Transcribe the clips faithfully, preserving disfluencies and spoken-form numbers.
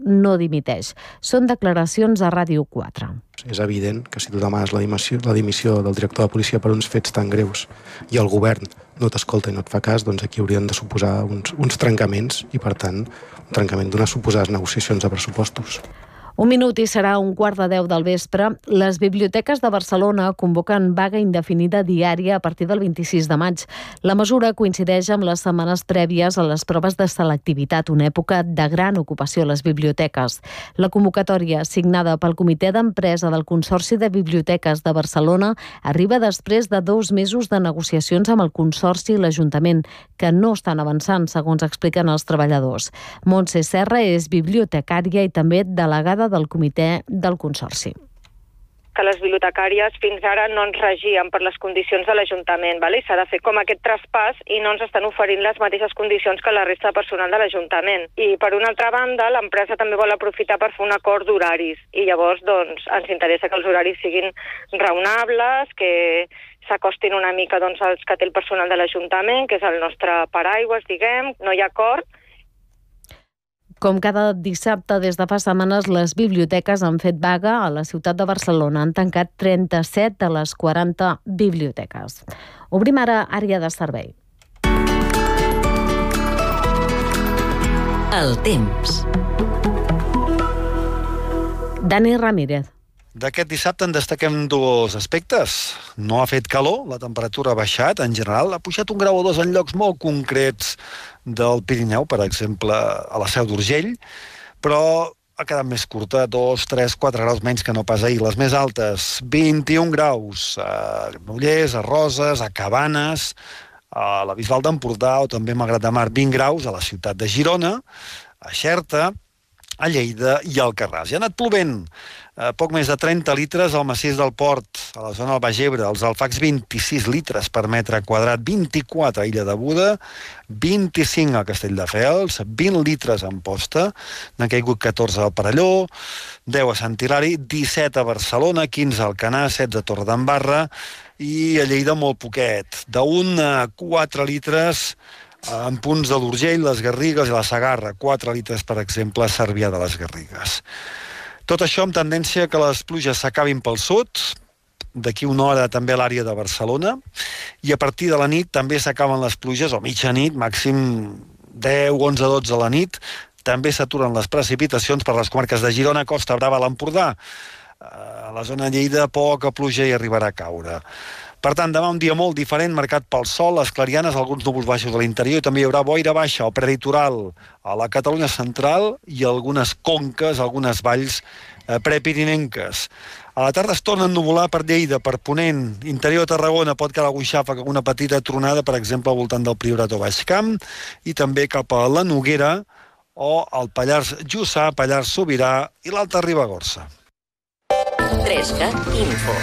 no dimiteix. Són declaracions a Ràdio quatre. És evident que si tu demanes la dimissió, la dimissió del director de policia per uns fets tan greus i el govern no t'escolta i no et fa cas, doncs aquí haurien de suposar uns, uns trencaments i, per tant, un trencament d'unes suposades negociacions de pressupostos. Un minut i serà un quart de deu del vespre. Les biblioteques de Barcelona convoquen vaga indefinida diària a partir del vint-i-sis de maig. La mesura coincideix amb les setmanes prèvies a les proves de selectivitat, una època de gran ocupació a les biblioteques. La convocatòria, signada pel Comitè d'Empresa del Consorci de Biblioteques de Barcelona, arriba després de dos mesos de negociacions amb el Consorci i l'Ajuntament, que no estan avançant, segons expliquen els treballadors. Montse Serra és bibliotecària i també delegada del comitè del Consorci. Que les bibliotecàries fins ara no ens regien per les condicions de l'Ajuntament, vale? I s'ha de fer com aquest traspàs i no ens estan oferint les mateixes condicions que la resta de personal de l'Ajuntament. I per una altra banda, l'empresa també vol aprofitar per fer un acord d'horaris i llavors doncs, ens interessa que els horaris siguin raonables, que s'acostin una mica doncs, als que té el personal de l'Ajuntament, que és el nostre paraigües, diguem, no hi ha acord. Com cada dissabte des de fa setmanes, les biblioteques han fet vaga a la ciutat de Barcelona. Han tancat trenta-set de les quaranta biblioteques. Obrim ara àrea de servei. El temps. Dani Ramírez. D'aquest dissabte en destaquem dos aspectes. No ha fet calor, la temperatura ha baixat, en general, ha pujat un grau o dos en llocs molt concrets del Pirineu, per exemple, a la Seu d'Urgell, però ha quedat més curta, dos, tres, quatre graus menys que no pas ahir. Les més altes, vint-i-un graus a Granollers, a Roses, a Cabanes, a la Bisbal d'Empordà o també a Malgrat de Mar, vint graus a la ciutat de Girona, a Xerta, a Lleida i al Alcarràs. I ha anat plovent. Eh, poc més de trenta litres al massís del Port, a la zona del Baix Ebre, als Alfacs vint-i-sis litres per metre quadrat, vint-i-quatre a Illa de Buda, vint-i-cinc a Castelldefels, vint litres a Amposta, n'ha caigut catorze al Perelló, deu a Sant Hilari, disset a Barcelona, quinze a Alcanar, setze a Torredembarra i a Lleida molt poquet, d'un a quatre litres en punts de l'Urgell, les Garrigues i la Segarra, quatre litres, per exemple, a Cervià de les Garrigues. Tot això amb tendència que les pluges s'acabin pel sud, d'aquí una hora també a l'àrea de Barcelona, i a partir de la nit també s'acaben les pluges, o mitjanit, màxim deu, onze, dotze a la nit, també s'aturen les precipitacions per les comarques de Girona, Costa Brava, l'Empordà. A la zona de Lleida poca pluja hi arribarà a caure. Per tant, demà un dia molt diferent, marcat pel sol, les clarianes, alguns núvols baixos a l'interior, i també hi haurà boira baixa o prelitoral a la Catalunya central i algunes conques, algunes valls eh, prepirinenques. A la tarda es torna a ennuvolar per Lleida, per Ponent, interior de Tarragona, pot quedar algun xàfec, una petita tronada, per exemple, al voltant del Priorat o Baix Camp, i també cap a la Noguera o al Pallars Jussà, Pallars Sobirà i l'Alta Ribagorça. Trescat Info.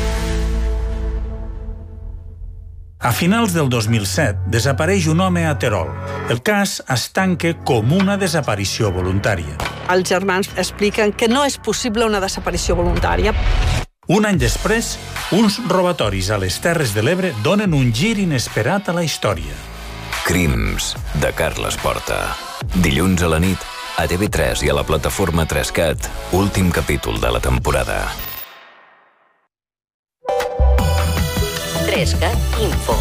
A finals del dos mil set desapareix un home a Terol. El cas es tanca com una desaparició voluntària. Els germans expliquen que no és possible una desaparició voluntària. Un any després, uns robatoris a les Terres de l'Ebre donen un gir inesperat a la història. Crims, de Carles Porta. Dilluns a la nit, a T V tres i a la plataforma Trescat, últim capítol de la temporada. Trescat Info.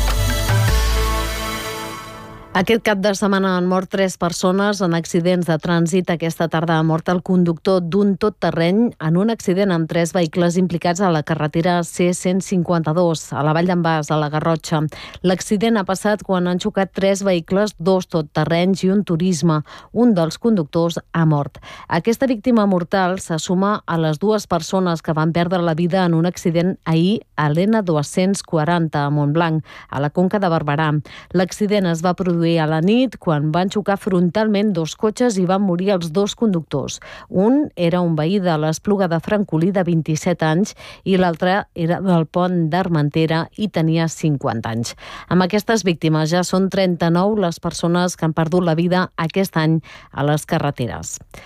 Aquest cap de setmana han mort tres persones en accidents de trànsit. Aquesta tarda ha mort el conductor d'un tot-terreny en un accident amb tres vehicles implicats a la carretera C cent cinquanta-dos, a la Vall d'en Bas, a la Garrotxa. L'accident ha passat quan han xocat tres vehicles, dos tot-terrenys i un turisme. Un dels conductors ha mort. Aquesta víctima mortal se suma a les dues persones que van perdre la vida en un accident ahir a l'N dos-cents quaranta a Montblanc, a la Conca de Barberà. L'accident es va produir a la nit quan van xocar frontalment dos cotxes i van morir els dos conductors. Un era un veí de l'Espluga de Francolí de vint-i-set anys i l'altre era del Pont d'Armentera i tenia cinquanta anys. Amb aquestes víctimes ja són trenta-nou les persones que han perdut la vida aquest any a les carreteres.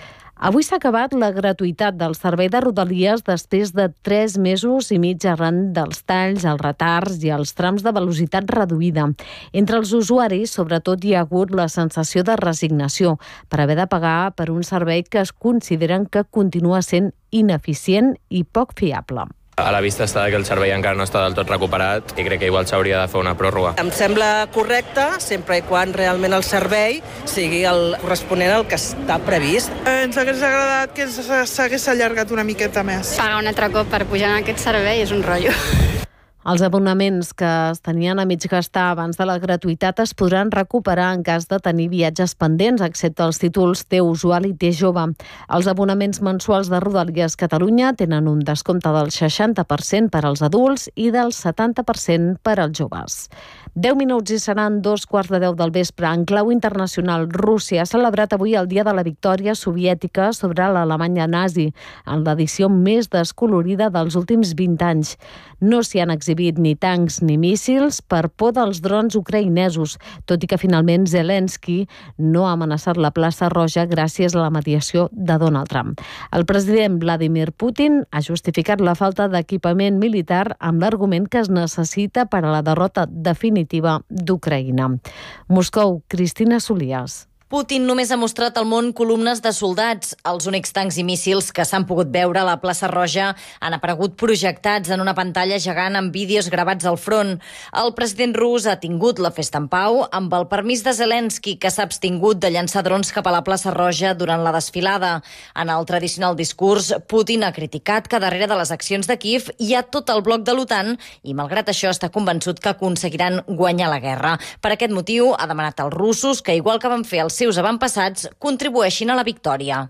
Avui s'ha acabat la gratuïtat del servei de Rodalies després de tres mesos i mig arran dels talls, els retards i els trams de velocitat reduïda. Entre els usuaris, sobretot, hi ha hagut la sensació de resignació per haver de pagar per un servei que es consideren que continua sent ineficient i poc fiable. A la vista està que el servei encara no està del tot recuperat i crec que igual s'hauria de fer una pròrroga. Em sembla correcte, sempre i quan realment el servei sigui el corresponent al que està previst. Ens hagués agradat que s'hagués allargat una miqueta més. Pagar un altre cop per pujar en aquest servei és un rotllo. Els abonaments que es tenien a mig gastar abans de la gratuïtat es podran recuperar en cas de tenir viatges pendents, excepte els títols T usual i T jove. Els abonaments mensuals de Rodalies Catalunya tenen un descompte del seixanta per cent per als adults i del setanta per cent per als joves. deu minuts i seran dos quarts de deu del vespre. En clau internacional, Rússia ha celebrat avui el dia de la victòria soviètica sobre l'Alemanya nazi, en l'edició més descolorida dels últims vint anys. No s'hi han exhibit ni tancs ni míssils per por dels drons ucraïnesos, tot i que finalment Zelensky no ha amenaçat la plaça Roja gràcies a la mediació de Donald Trump. El president Vladimir Putin ha justificat la falta d'equipament militar amb l'argument que es necessita per a la derrota definitiva d'Ucraïna. Moscou, Cristina Solias. Putin només ha mostrat al món columnes de soldats. Els únics tancs i míssils que s'han pogut veure a la plaça Roja han aparegut projectats en una pantalla gegant amb vídeos gravats al front. El president rus ha tingut la festa en pau amb el permís de Zelensky, que s'ha abstingut de llançar drons cap a la plaça Roja durant la desfilada. En el tradicional discurs, Putin ha criticat que darrere de les accions de Kíev hi ha tot el bloc de l'OTAN i, malgrat això, està convençut que aconseguiran guanyar la guerra. Per aquest motiu, ha demanat als russos que, igual que van fer els seus avantpassats, contribueixin a la victòria.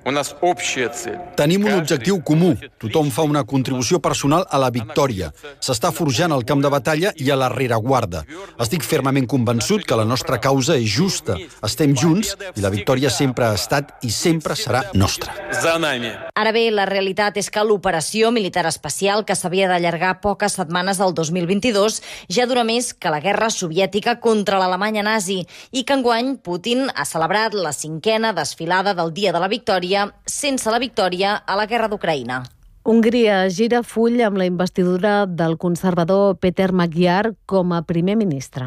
Tenim un objectiu comú. Tothom fa una contribució personal a la victòria. S'està forjant al camp de batalla i a la rereguarda. Estic fermament convençut que la nostra causa és justa. Estem junts i la victòria sempre ha estat i sempre serà nostra. Ara bé, la realitat és que l'operació militar especial, que s'havia d'allargar poques setmanes al dos mil vint-i-dos, ja dura més que la guerra soviètica contra l'Alemanya nazi i que enguany Putin ha celebrat la cinquena desfilada del Dia de la Victòria sense la victòria a la guerra d'Ucraïna. Hongria gira full amb la investidura del conservador Péter Magyar com a primer ministre.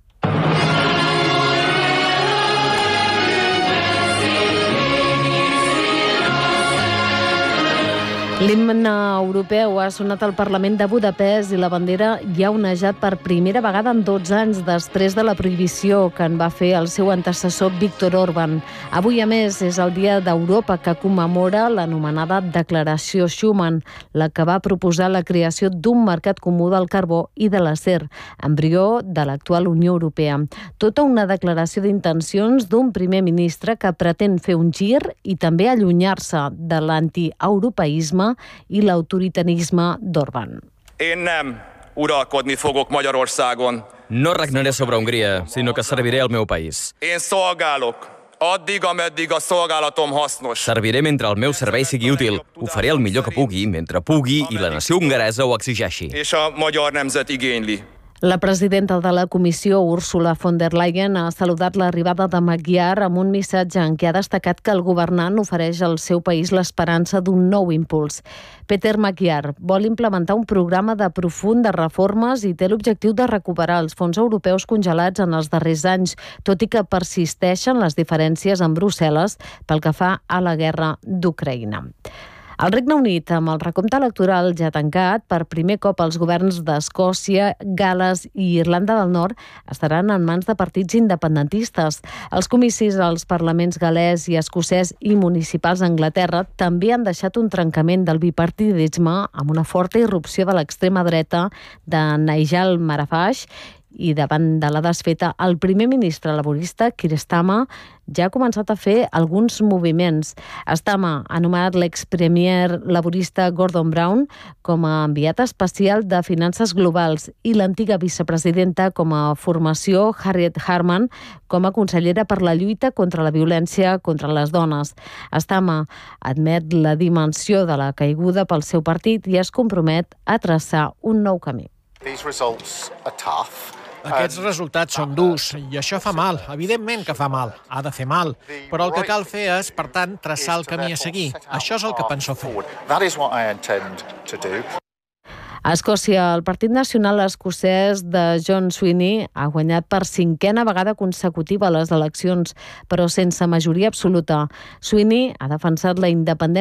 L'himne europeu ha sonat al Parlament de Budapest i la bandera ja ha onejat per primera vegada en dotze anys després de la prohibició que en va fer el seu antecessor Viktor Orbán. Avui, a més, és el Dia d'Europa, que commemora l'anomenada Declaració Schuman, la que va proposar la creació d'un mercat comú del carbó i de l'acer, embrió de l'actual Unió Europea. Tota una declaració d'intencions d'un primer ministre que pretén fer un gir i també allunyar-se de l'antieuropeisme i l'autoritarisme d'Orbán. Én nem uralkodni fogok Magyarországon. No regnaré sobre Hongria, sinó que serviré al meu país. Én szolgálok, addig, ameddig a szolgálatom hasznos. Serviré mentre el meu servei sigui útil. Ho faré el millor que pugui, mentre pugui i la nació hongaresa ho exigeixi. És a magyar nemzet igényli. La presidenta de la Comissió, Ursula von der Leyen, ha saludat l'arribada de Magyar amb un missatge en què ha destacat que el governant ofereix al seu país l'esperança d'un nou impuls. Péter Magyar vol implementar un programa de profundes reformes i té l'objectiu de recuperar els fons europeus congelats en els darrers anys, tot i que persisteixen les diferències amb Brussel·les pel que fa a la guerra d'Ucraïna. El Regne Unit, amb el recompte electoral ja tancat, per primer cop els governs d'Escòcia, Gal·les i Irlanda del Nord estaran en mans de partits independentistes. Els comicis als parlaments gal·lès i escocès i municipals a Anglaterra també han deixat un trencament del bipartidisme amb una forta irrupció de l'extrema dreta de Nigel Farage, i davant de la desfeta, el primer ministre laborista, Keir Starmer, ja ha començat a fer alguns moviments. Starmer ha nomenat l'expremier laborista Gordon Brown com a enviat especial de finances globals i l'antiga vicepresidenta com a formació, Harriet Harman, com a consellera per la lluita contra la violència contra les dones. Starmer admet la dimensió de la caiguda pel seu partit i es compromet a traçar un nou camí. These results are tough. Aquests resultats són durs i això fa mal. Evidentment que fa mal. Ha de fer mal. Però el que cal fer és, per tant, traçar el camí a seguir. Això és el que penso fer. A Escòcia, el Partit Nacional Escocès de John Sweeney ha guanyat per cinquena vegada consecutiva les eleccions, però sense majoria absoluta. Sweeney ha defensat la independència